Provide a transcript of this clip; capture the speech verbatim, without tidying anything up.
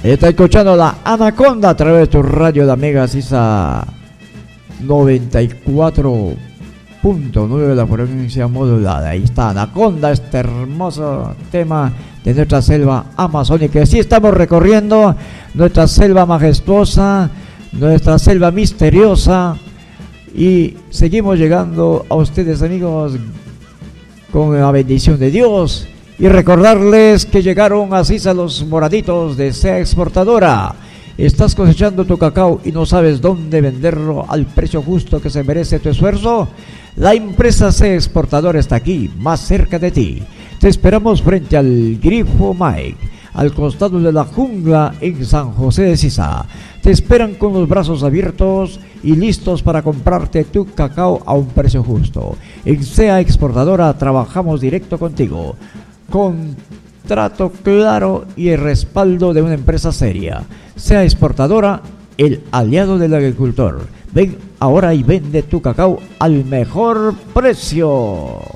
Está escuchando la Anaconda a través de tu radio de Mega Sisa noventa y cuatro punto nueve de la frecuencia modulada. Ahí está Anaconda, este hermoso tema de nuestra selva amazónica. Sí, estamos recorriendo nuestra selva majestuosa, nuestra selva misteriosa, y seguimos llegando a ustedes, amigos, con la bendición de Dios. Y recordarles que llegaron así a los moraditos de Sea Exportadora. ¿Estás cosechando tu cacao y no sabes dónde venderlo al precio justo que se merece tu esfuerzo? La empresa Sea Exportadora está aquí, más cerca de ti. Te esperamos frente al Grifo Mike, al costado de la jungla en San José de Sisa. Te esperan con los brazos abiertos y listos para comprarte tu cacao a un precio justo. En Sea Exportadora trabajamos directo contigo, con trato claro y el respaldo de una empresa seria. Sea Exportadora, el aliado del agricultor. Ven ahora y vende tu cacao al mejor precio.